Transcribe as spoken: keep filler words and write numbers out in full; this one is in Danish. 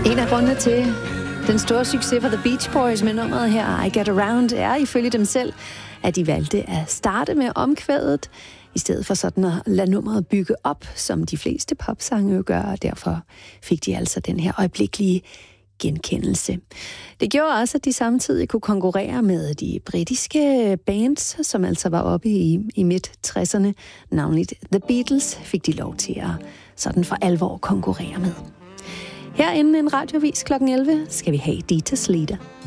En af grundene til den store succes for The Beach Boys med nummeret her, I Get Around, er ifølge dem selv, at de valgte at starte med omkvædet, i stedet for sådan at lade nummeret bygge op, som de fleste popsange jo gør, og derfor fik de altså den her øjeblikkelige genkendelse. Det gjorde også, at de samtidig kunne konkurrere med de britiske bands, som altså var oppe i, i midt-tresserne. Navnligt The Beatles fik de lov til at sådan for alvor konkurrere med. Her inden en radiovis klokken elleve skal vi have Dita Sleater.